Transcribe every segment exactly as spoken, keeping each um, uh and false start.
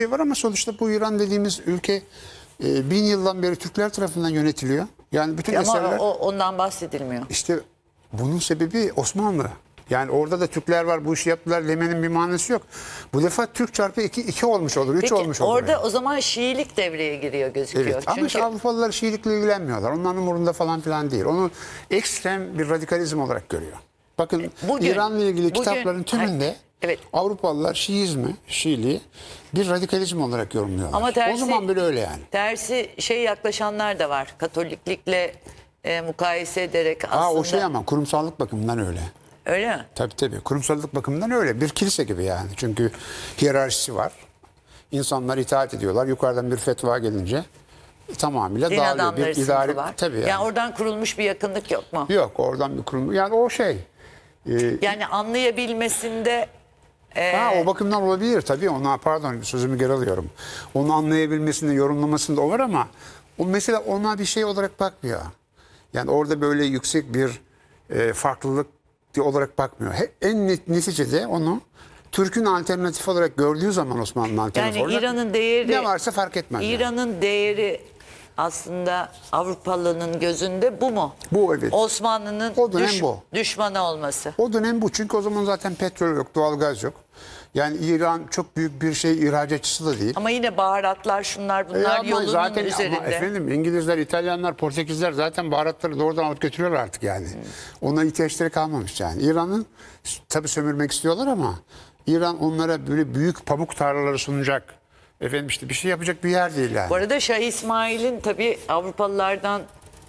var ama sonuçta bu İran dediğimiz ülke e, bin yıldan beri Türkler tarafından yönetiliyor. Yani bütün Ama eserler o, ondan bahsedilmiyor. işte bunun sebebi Osmanlı. Yani orada da Türkler var, bu işi yaptılar demenin bir manası yok. Bu defa Türk çarpı iki, iki olmuş olur, üç Peki olmuş olur. orada yani. o zaman Şiilik devreye giriyor gözüküyor. Evet, ama Çünkü işte Avrupalılar Şiilikle ilgilenmiyorlar. Onların umurunda falan filan değil. Onu ekstrem bir radikalizm olarak görüyor. Bakın Bugün- İran'la ilgili bugün- kitapların tümünde Hayır, evet. Avrupalılar Şiizmi, Şiiliği bir radikalizm olarak yorumluyorlar. Ama tersi, o zaman bile öyle yani. Tersi şey yaklaşanlar da var. Katoliklikle e, mukayese ederek aslında. Aa, o şey ama kurumsallık bakımından öyle. Öyle mi? Tabii tabii. Kurumsallık bakımından öyle. Bir kilise gibi yani. Çünkü hiyerarşisi var. İnsanlar itaat ediyorlar. Yukarıdan bir fetva gelince tamamıyla Din dağılıyor. adamları Bir sınıfı idare var. tabii yani. Yani oradan kurulmuş bir yakınlık yok mu? Yok oradan bir kurum. Yani o şey. E, Yani anlayabilmesinde e, ha, o bakımdan olabilir tabii. Ona pardon sözümü geri alıyorum. Onu anlayabilmesinde, yorumlamasında o var ama o mesela ona bir şey olarak bakmıyor. Yani orada böyle yüksek bir e, farklılık olarak bakmıyor. He, en net, neticede onu Türk'ün alternatif olarak gördüğü zaman Osmanlı'nın alternatif yani olarak İran'ın değeri ne varsa fark etmez. yani. İran'ın değeri aslında Avrupalı'nın gözünde bu mu? Bu, evet. Osmanlı'nın O dönem düş- bu. düşmanı olması. O dönem bu. Çünkü o zaman zaten petrol yok, doğalgaz yok. Yani İran çok büyük bir şey ihracatçısı da değil. Ama yine baharatlar şunlar E bunlar ama yolunun zaten, üzerinde. Ama efendim İngilizler, İtalyanlar, Portekizler zaten baharatları doğrudan alıp götürüyorlar artık yani. Ona ihtiyaçları kalmamış yani. İran'ı tabii sömürmek istiyorlar ama İran onlara böyle büyük pamuk tarlaları sunacak. Efendim işte bir şey yapacak bir yer değil yani. Bu arada Şah İsmail'in tabii Avrupalılardan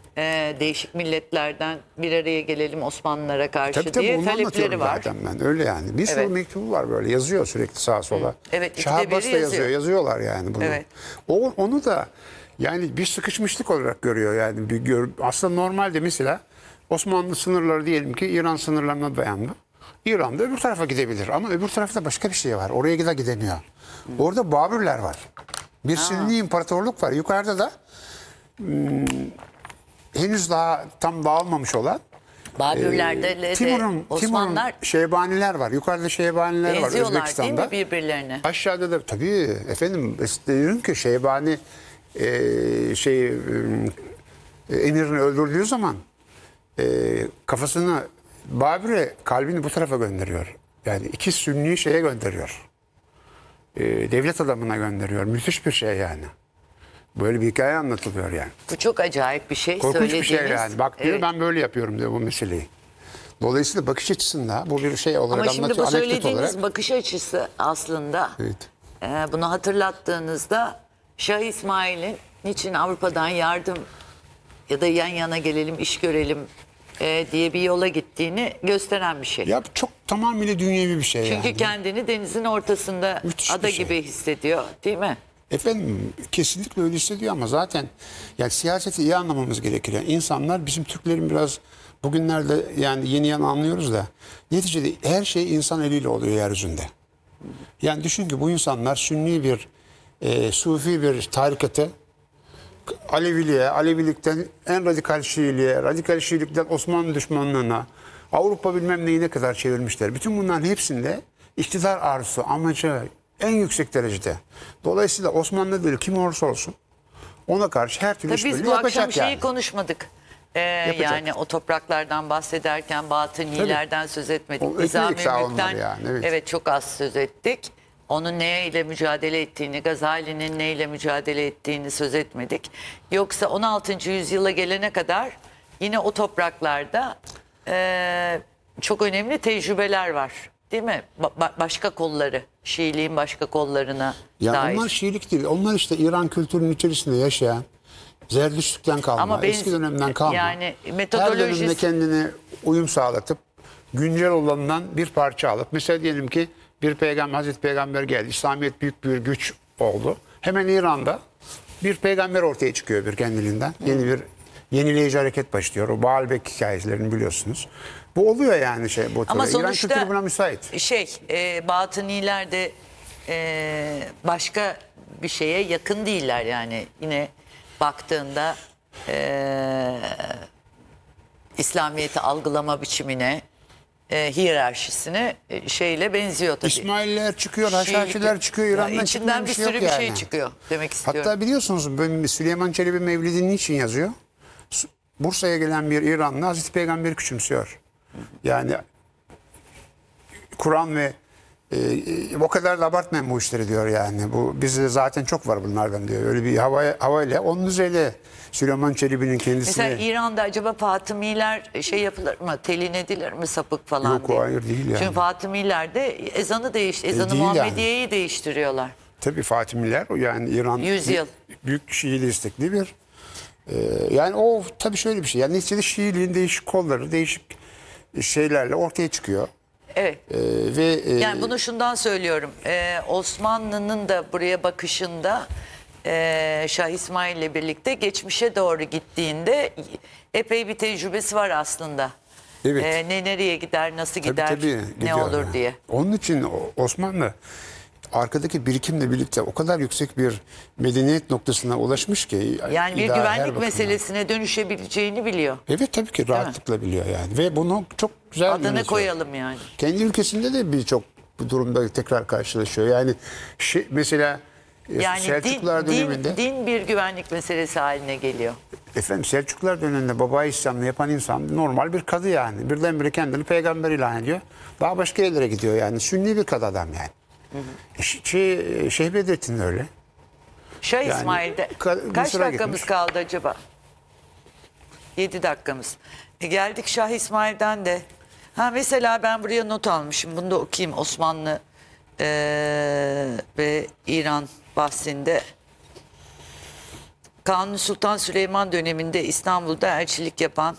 e, değişik milletlerden bir araya gelelim Osmanlılara karşı Tabii tabii diye onu talepleri anlatıyorum var. zaten ben. Öyle yani. Bir sürü Evet. mektubu var böyle. Yazıyor sürekli sağa sola. Evet, ikide Şah Abbas biri da yazıyor. yazıyor. Yazıyorlar yani bunu. Evet. O, onu da yani bir sıkışmışlık olarak görüyor yani. Bir gör, aslında normalde mesela Osmanlı sınırları diyelim ki İran sınırlarına dayandı. İran da öbür tarafa gidebilir ama öbür tarafta başka bir şey var. Oraya da gidemiyor. Orada Babürler var. Bir Sünni imparatorluk var. Yukarıda da hmm, henüz daha tam dağılmamış olan Babürler'de de Timur'un Osmanlılar Timur'un Şeybaniler var. Yukarıda Şeybaniler var benziyorlar değil Özbekistan'da. mi birbirlerine? Aşağıda da tabii efendim diyorum ki Şeybani e, şey e, emirini öldürdüğü zaman e, kafasını Babür'e kalbini bu tarafa gönderiyor. Yani iki Sünni şeye gönderiyor. E, devlet adamına gönderiyor. Müthiş bir şey yani. Böyle bir hikaye anlatılıyor yani. Bu çok acayip bir şey Korkunç bir şey söylediğiniz. yani. Bak diyor Evet. ben böyle yapıyorum diyor bu meseleyi. Dolayısıyla bakış açısında bu bir şey olarak Ama şimdi bu anlatıyor. Anekdot söylediğiniz olarak. bakış açısı aslında Evet. e, bunu hatırlattığınızda Şah İsmail'in niçin Avrupa'dan yardım ya da yan yana gelelim iş görelim e, diye bir yola gittiğini gösteren bir şey. Ya çok tamamıyla dünyevi bir şey Çünkü yani. kendini denizin ortasında Müthiş bir ada şey. gibi hissediyor değil mi? Efendim kesinlikle öyle hissediyor ama zaten yani siyaseti iyi anlamamız gerekir. Yani insanlar bizim Türklerin biraz bugünlerde yani yeni yan anlıyoruz da neticede her şey insan eliyle oluyor yeryüzünde. Yani düşün ki bu insanlar Sünni bir e, Sufi bir tarikatı Aleviliğe, Alevilikten en radikal Şiiliğe, radikal Şiilikten Osmanlı düşmanlığına, Avrupa bilmem neyine kadar çevirmişler. Bütün bunların hepsinde iktidar arzusu, amacı en yüksek derecede. Dolayısıyla Osmanlı değil kim olursa olsun ona karşı her türlü Tabii biz işbirliği bu akşam yapacak şeyi yani. konuşmadık. Ee, Yapacak. yani o topraklardan bahsederken batınilerden söz etmedik. O ekledik Nizami sağ Mülk'ten onları yani, evet. evet çok az söz ettik. Onun neyle mücadele ettiğini, Gazali'nin neyle mücadele ettiğini söz etmedik. Yoksa on altıncı yüzyıla gelene kadar yine o topraklarda e, çok önemli tecrübeler var. Değil mi? Ba- başka kolları, Şiiliğin başka kollarına Ya dair. onlar Şiilik değil. Onlar işte İran kültürünün içerisinde yaşayan Zerdüştlükten kalma, Ama ben- eski dönemden kalma. yani Her metodolojisi- dönemde kendine uyum sağlatıp güncel olanından bir parça alıp mesela diyelim ki bir peygamber, Hazreti Peygamber geldi. İslamiyet büyük bir güç oldu. Hemen İran'da bir peygamber ortaya çıkıyor bir kendiliğinden. Yeni bir yenileyici hareket başlıyor. O Baalbek hikayelerini biliyorsunuz. Bu oluyor yani şey bu Ama türde. İran sonuçta kültürü buna müsait. şey e, batıniler de e, başka bir şeye yakın değiller yani yine baktığında e, İslamiyet'i algılama biçimine e, hiyerarşisine e, şeyle benziyor tabii. İsmailler çıkıyor, Haşhaşiler çıkıyor, Ya İran'dan içinden çıkmayan bir bir şey sürü yok bir yani. şey çıkıyor demek istiyorum. Hatta biliyorsunuz ben Süleyman Çelebi Mevlid'i niçin yazıyor? Su- Bursa'ya gelen bir İranlı Hazreti Peygamber'i küçümsüyor. Yani Kur'an ve e, e, o kadar da abartmayın bu işleri diyor yani. Bu bizde zaten çok var bunlardan diyor. Öyle bir hava havayla onun üzerine Süleyman Çelebi'nin kendisine. Mesela İran'da acaba Fatımiler şey yapılır mı? Telin edilir mi sapık falan Yok, o diye. hayır değil yani. Çünkü Fatımiler de ezanı değiş, ezanı değil yani. Muhammediye'yi değiştiriyorlar. Tabii Fatimiler o yani İran Yüz yıl. büyük, büyük Şiili istekli bir e, yani o tabii şöyle bir şey. Yani neticede Şiiliğin değişik kolları, değişik şeylerle ortaya çıkıyor. Evet. E, ve e, Yani bunu şundan söylüyorum. Ee, Osmanlı'nın da buraya bakışında e, Şah İsmail ile birlikte geçmişe doğru gittiğinde epey bir tecrübesi var aslında. Evet. Ee, ne nereye gider, nasıl tabii, gider, tabii, ne gidiyor olur yani. diye. Onun için o- Osmanlı arkadaki birikimle birlikte o kadar yüksek bir medeniyet noktasına ulaşmış ki. Yani bir idare her güvenlik bakımdan. meselesine dönüşebileceğini biliyor. Evet tabii ki rahatlıkla biliyor yani. Ve bunu çok güzel Adını yönetiyor. koyalım yani. Kendi ülkesinde de birçok bu durumda tekrar karşılaşıyor. Yani şey, mesela e, Yani Selçuklular din, döneminde din, din bir güvenlik meselesi haline geliyor. efendim Selçuklular döneminde baba İslam'ı yapan insan normal bir kadı yani. Birdenbire kendini peygamber ilan ediyor. Daha başka yerlere gidiyor yani. Sünni bir kadı adam yani. Hı hı. Şey, Şeyh Bedrettin de öyle. Şah Yani İsmail'de ka- kaç Mısır'a dakikamız gitmiş. kaldı acaba? Yedi dakikamız. E geldik Şah İsmail'den de. Ha mesela ben buraya not almışım. Bunu da okuyayım Osmanlı eee, ve İran bahsinde. Kanuni Sultan Süleyman döneminde İstanbul'da elçilik yapan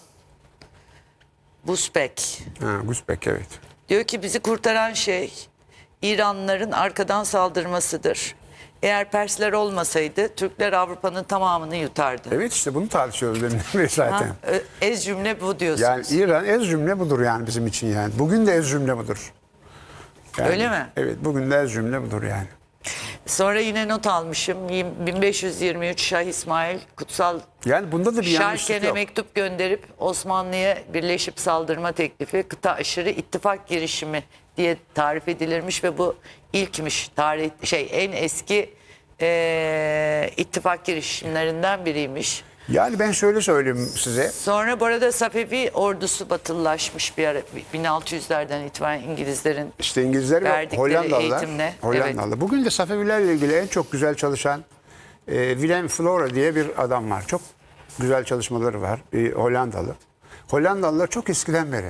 Busbek Ha, Gusbek evet. diyor ki bizi kurtaran şey İranlıların arkadan saldırmasıdır. Eğer Persler olmasaydı Türkler Avrupa'nın tamamını yutardı. Evet işte bunu tartışıyoruz demin beri zaten. Ha, ö- ez cümle bu diyorsunuz. Yani İran ez cümle budur yani bizim için yani. Bugün de ez cümle budur. Yani, Öyle mi? Evet bugün de ez cümle budur yani. Sonra yine not almışım. bin beş yüz yirmi üç Şah İsmail kutsal Yani bunda da bir yanlışlık Şarken'e yok. mektup gönderip Osmanlı'ya birleşip saldırma teklifi kıta aşırı ittifak girişimi diye tarif edilirmiş ve bu ilkmiş tarih şey en eski eee, ittifak girişimlerinden biriymiş. Yani ben şöyle söyleyeyim size. Sonra bu arada Safevi ordusu batılılaşmış bir ara bin altı yüzlerden itibaren İngilizlerin İşte İngilizler ve verdikleri Hollandalılar. eğitimle, Hollandalı. Bugün de Safevilerle ilgili en çok güzel çalışan e, Willem Flora diye bir adam var. Çok güzel çalışmaları var. Bir Hollandalı. Hollandalılar çok eskiden beri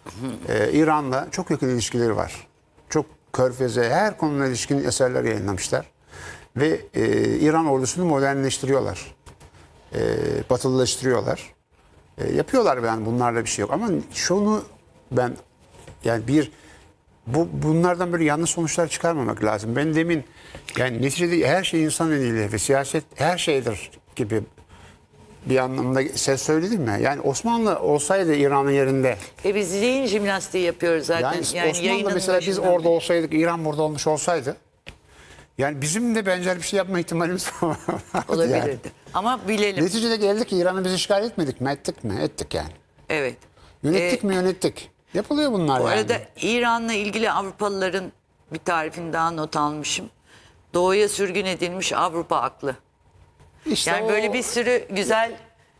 e, İran'la çok yakın ilişkileri var. Çok Körfez'e her konuyla ilişkin eserler yayınlamışlar. Ve e, İran ordusunu modernleştiriyorlar. E, batılılaştırıyorlar. E, yapıyorlar yani bunlarla bir şey yok. Ama şunu ben yani bir bu bunlardan böyle yanlış sonuçlar çıkarmamak lazım. Ben demin yani neticede her şey insan eliyle ve siyaset her şeydir gibi bir anlamda ses söyledim mi? Yani Osmanlı olsaydı İran'ın yerinde E biz zihin jimnastiği yapıyoruz zaten. yani, Yani, Osmanlı yayının mesela biz başından orada beri. olsaydık İran burada olmuş olsaydı yani bizim de benzer bir şey yapma ihtimalimiz vardı yani. Olabilirdi. Ama bilelim. Neticede geldik ki İran'ı biz işgal etmedik mi? Ettik mi? Ettik yani. Evet. Yönettik Ee, mi? Yönettik. Yapılıyor bunlar Bu yani. arada İran'la ilgili Avrupalıların bir tarifini daha not almışım. Doğuya sürgün edilmiş Avrupa aklı. İşte Yani o- böyle bir sürü güzel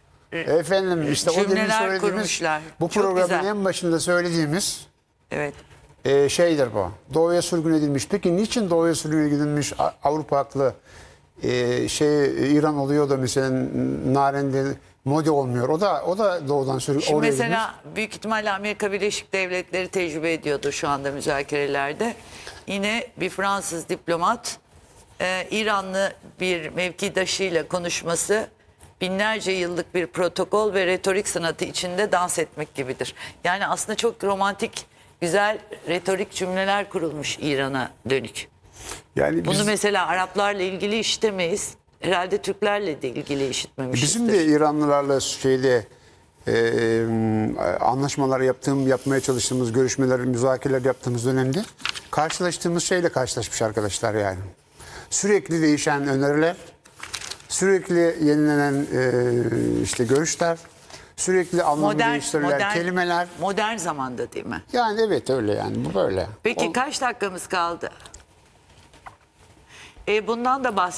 Efendim işte o demin cümleler söylediğimiz kurmuşlar. bu Çok programın güzel. en başında söylediğimiz evet. e, şeydir bu. Doğuya sürgün edilmiş. Peki niçin doğuya sürgün edilmiş A- Avrupa haklı e, şey İran oluyor da mesela Naren'de Modi olmuyor. O da o da doğudan sürgün Şimdi oraya mesela büyük ihtimalle Amerika Birleşik Devletleri tecrübe ediyordu şu anda müzakerelerde. Yine bir Fransız diplomat e, İranlı bir mevkidaşıyla konuşması binlerce yıllık bir protokol ve retorik sanatı içinde dans etmek gibidir. Yani aslında çok romantik, güzel retorik cümleler kurulmuş İran'a dönük. Yani Bunu biz- mesela Araplarla ilgili işitemeyiz. Herhalde Türklerle de ilgili işitmemişizdir. bizim de İranlılarla şeyde e, anlaşmalar yaptığım, yapmaya çalıştığımız, görüşmeler, müzakereler yaptığımız dönemde karşılaştığımız şeyle karşılaşmış arkadaşlar yani. Sürekli değişen öneriler, sürekli yenilenen e, işte görüşler, Sürekli anlamı Modern, değiştirilen modern, kelimeler. modern zamanda değil mi? Yani evet öyle yani bu böyle. Peki O- kaç dakikamız kaldı? E, bundan da bahsedelim.